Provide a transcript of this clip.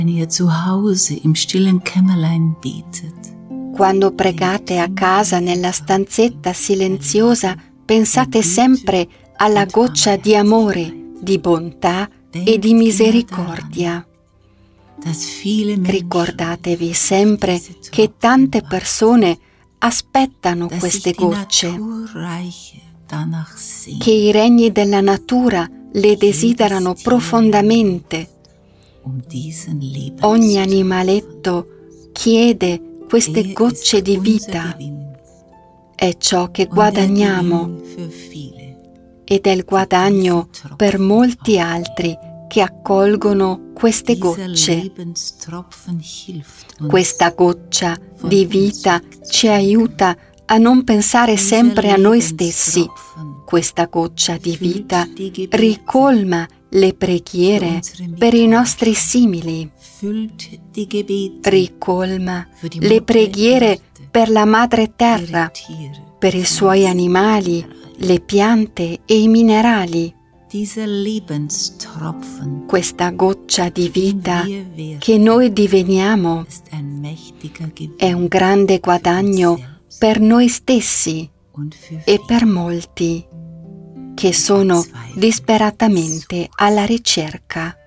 Quando pregate a casa nella stanzetta silenziosa, pensate sempre alla goccia di amore, di bontà e di misericordia. Ricordatevi sempre che tante persone aspettano queste gocce, che i regni della natura le desiderano profondamente. Ogni animaletto chiede queste gocce di vita. È ciò che guadagniamo ed è il guadagno per molti altri che accolgono queste gocce. Questa goccia di vita ci aiuta a non pensare sempre a noi stessi. Questa goccia di vita ricolma le preghiere per i nostri simili, ricolma le preghiere per la madre terra, per i suoi animali, le piante e i minerali. Questa goccia di vita che noi diveniamo è un grande guadagno per noi stessi e per molti che sono disperatamente alla ricerca.